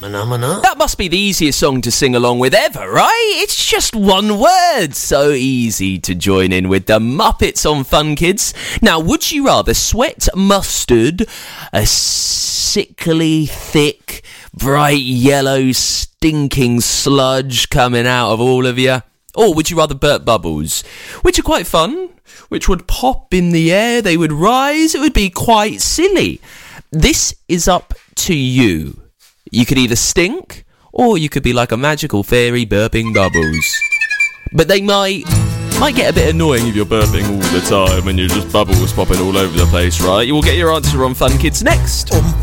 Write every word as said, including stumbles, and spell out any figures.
Phenomena. That must be the easiest song to sing along with ever, right? It's just one word. So easy to join in with the Muppets on Fun Kids. Now, would you rather sweat mustard, a sickly, thick, bright yellow, stinking sludge coming out of all of you? Or would you rather burp bubbles, which are quite fun, which would pop in the air, they would rise, it would be quite silly. This is up to you. You could either stink, or you could be like a magical fairy burping bubbles. But they might might get a bit annoying if you're burping all the time and you're just bubbles popping all over the place, right? You will get your answer on Fun Kids next.